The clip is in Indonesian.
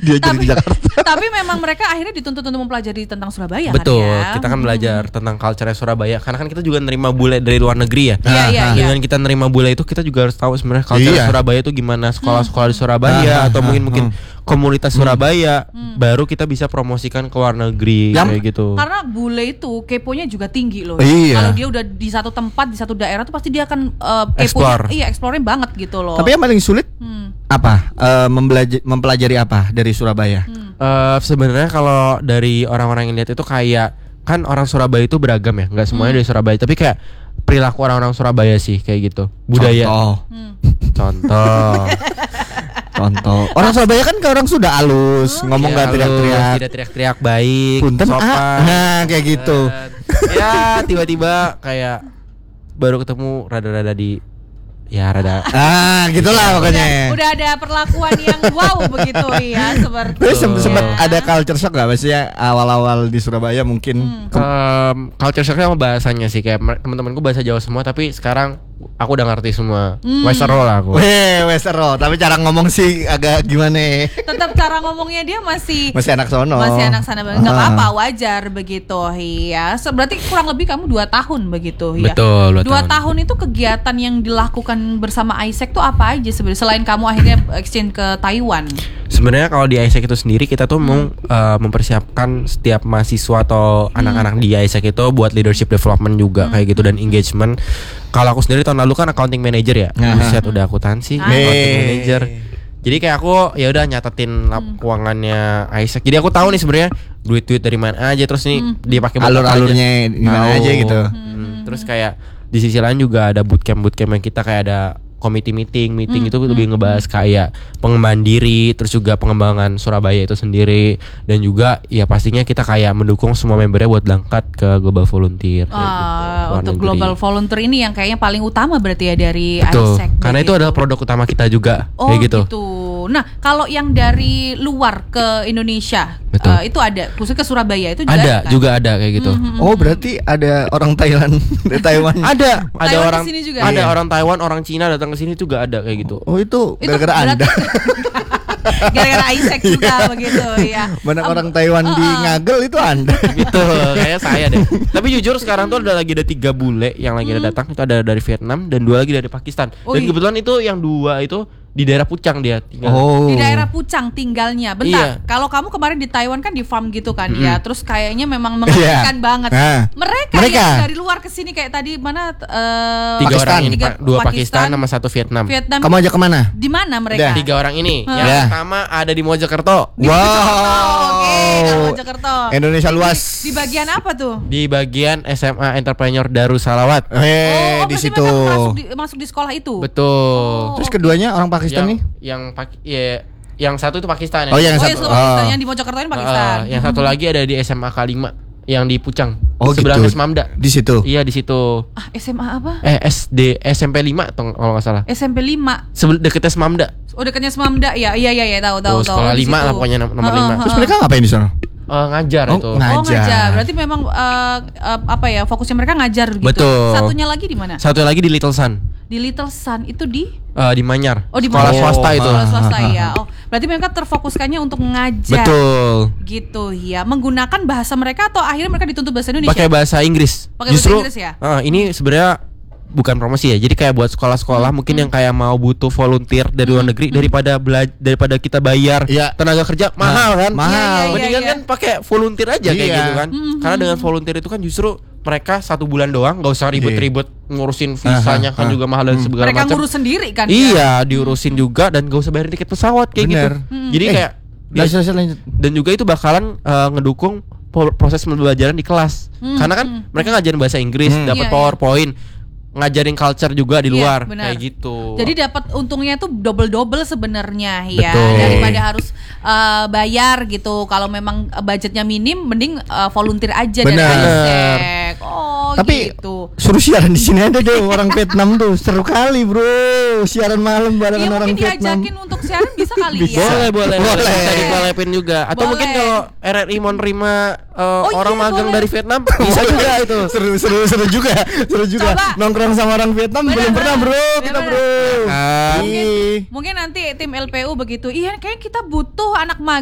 Dia jadi di Jakarta. Tapi memang mereka akhirnya dituntut untuk mempelajari tentang Surabaya. Betul, kan ya? kita kan belajar tentang culture Surabaya. Karena kan kita juga nerima bule dari luar negeri ya. Iya. Dengan kita nerima bule itu kita juga harus tahu sebenarnya culture Surabaya itu gimana, sekolah-sekolah di Surabaya atau mungkin komunitas Surabaya. Baru kita bisa promosikan ke luar negeri kayak gitu. Karena bule itu keponya juga tinggi loh. Iya. Kalau dia udah di satu tempat, di satu daerah tuh pasti dia akan Explore. explore banget gitu loh. Tapi yang paling sulit apa? Mempelajari apa dari Surabaya? Sebenarnya kalau dari orang-orang yang lihat itu kayak kan orang Surabaya itu beragam ya, nggak semuanya dari Surabaya, tapi kayak perilaku orang-orang Surabaya sih kayak gitu, budaya. Contoh. Orang Surabaya kan orang sudah halus, ngomong nggak teriak-teriak. Tidak teriak-teriak, baik, Punten, sopan. nah kayak gitu. Ya tiba-tiba kayak baru ketemu rada-rada di rada. Gitulah pokoknya. Udah ada perlakuan yang wow begitu ya, seperti. Terus sempat ada culture shock nggak maksudnya awal-awal di Surabaya mungkin? Culture shocknya sama bahasanya sih, kayak teman-temanku bahasa Jawa semua, tapi sekarang aku udah ngerti semua. Western lah aku. Western, tapi cara ngomong sih agak gimana? Tetap cara ngomongnya dia masih anak sono. Masih anak sana banget. Enggak apa-apa, wajar begitu ya. Berarti kurang lebih kamu 2 tahun begitu ya. Betul, 2 tahun itu kegiatan yang dilakukan bersama Isaac tuh apa aja sebenarnya selain kamu akhirnya exchange ke Taiwan? Sebenarnya kalau di Isaac itu sendiri kita tuh mau mempersiapkan setiap mahasiswa atau anak-anak di Isaac itu buat leadership development juga kayak gitu dan engagement. Kalau aku sendiri tahun lalu kan accounting manager ya. Buset udah akuntansi, accounting manager. Jadi kayak aku ya udah nyatetin keuangannya Isaac. Jadi aku tahu nih sebenarnya duit-duit dari mana aja, terus nih dipakai alur-alurnya gimana aja gitu. Terus kayak di sisi lain juga ada bootcamp yang kita kayak ada committee meeting itu lebih ngebahas kayak pengembangan diri, terus juga pengembangan Surabaya itu sendiri, dan juga ya pastinya kita kayak mendukung semua membernya buat berangkat ke Global Volunteer. Untuk Global Volunteer ini yang kayaknya paling utama berarti ya dari Betul, Isaac. karena itu adalah produk utama kita juga kayak gitu. Nah, kalau yang dari luar ke Indonesia, itu ada, khususnya ke Surabaya itu juga ada kan? Juga ada kayak gitu. Oh, berarti ada orang Thailand dari Taiwan. Ada orang kesini juga. Ada orang Taiwan, orang Cina datang ke sini juga ada kayak gitu. Oh, itu gara-gara Anda. Gara-gara Isaac juga begitu ya. Banyak orang Taiwan di ngagel itu Anda. Gitu, kayak saya deh. Tapi jujur sekarang tuh ada 3 bule yang lagi ada datang. Itu ada dari Vietnam dan 2 lagi dari Pakistan. Dan kebetulan itu yang 2 itu di daerah Puchang dia tinggal. Di daerah Puchang tinggalnya. Bentar, kalau kamu kemarin di Taiwan kan di farm gitu kan ya. Terus kayaknya memang mengerikan banget. Mereka yang dari luar ke sini kayak tadi mana 3 orang ini, 2 Pakistan sama 1 Vietnam. Kamu ajak kemana? Di mana mereka? 3 orang ini. Yang pertama ada di Mojokerto. Mojokerto. Indonesia luas. Di bagian apa tuh? Di bagian SMA Entrepreneur Darussalawat. Di situ. Masuk di sekolah itu. Betul. Terus keduanya orang Pakistan nih? Yang satu itu Pakistan. Yang satu Pakistan, yang di Mojokerto ini Pakistan. Yang satu lagi ada di SMA K5 yang di Puchang. Sebelah gitu. Smamda. Di situ. Iya, di situ. SMA apa? SMP 5 kalau enggak salah. SMP 5. Deketnya Smamda. Oh, deketnya Smamda ya. Iya, tahu. Sekolah 5 lah pokoknya nomor 5. Terus mereka ngapain di sana? Ngajar itu. Ngajar. Berarti memang fokusnya mereka ngajar gitu. Betul. Satunya lagi di mana? Satu lagi di Little Sun. Di Little Sun itu di Manyar. Di sekolah swasta itu. Sekolah swasta ya. Berarti mereka terfokuskannya untuk ngajar. Betul. Gitu ya. Menggunakan bahasa mereka atau akhirnya mereka dituntut bahasa Indonesia? Pakai bahasa Inggris. Justru bahasa Inggris ya? Ini sebenarnya bukan promosi ya. Jadi kayak buat sekolah-sekolah mungkin yang kayak mau butuh volunteer dari luar negeri, daripada kita bayar tenaga kerja mahal kan? Mahal. Mendingan kan pakai volunteer aja kayak gitu kan. Karena dengan volunteer itu kan justru mereka 1 bulan doang, nggak usah ribet-ribet ngurusin visanya kan juga mahal dan segala macam. Mereka ngurus sendiri kan? Iya, diurusin juga dan nggak usah bayar tiket pesawat kayak gitu. Jadi kayak dan juga itu bakalan ngedukung proses pembelajaran di kelas. Karena kan mereka ngajarin bahasa Inggris, dapat PowerPoint, ngajarin culture juga di luar kayak gitu. Jadi dapat untungnya tuh double sebenarnya ya. Betul. Daripada harus bayar gitu. Kalau memang budgetnya minim, mending volunteer aja dari Isaac. Tapi gitu. Suruh siaran di sini aja deh orang Vietnam tuh seru kali bro, siaran malam barengan orang Vietnam. Diajakin untuk siaran bisa kali ya. Boleh. Bisa dikolepin juga. Atau mungkin kalau RRI mau nerima orang magang dari Vietnam bisa juga itu. Seru juga. Coba. Nongkrong sama orang Vietnam belum pernah bro. Kita bro. Mungkin nanti tim LPU begitu. Iya, kayak kita butuh anak magang